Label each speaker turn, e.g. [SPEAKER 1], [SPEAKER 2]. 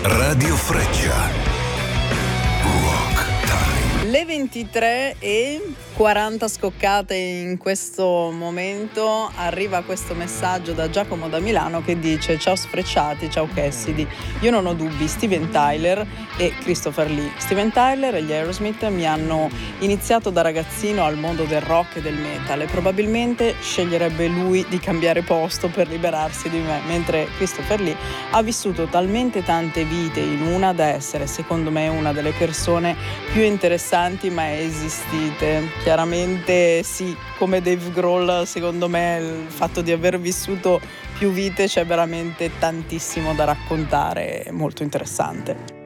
[SPEAKER 1] Radio Freccia. Rock Time.
[SPEAKER 2] Le 23:40 scoccate in questo momento, arriva questo messaggio da Giacomo da Milano che dice: ciao Sfrecciati, ciao Cassidy, io non ho dubbi, Steven Tyler e Christopher Lee. Steven Tyler e gli Aerosmith mi hanno iniziato da ragazzino al mondo del rock e del metal e probabilmente sceglierebbe lui di cambiare posto per liberarsi di me, mentre Christopher Lee ha vissuto talmente tante vite in una da essere, secondo me, una delle persone più interessanti mai esistite. Chiaramente sì, come Dave Grohl, secondo me il fatto di aver vissuto più vite c'è veramente tantissimo da raccontare, molto interessante.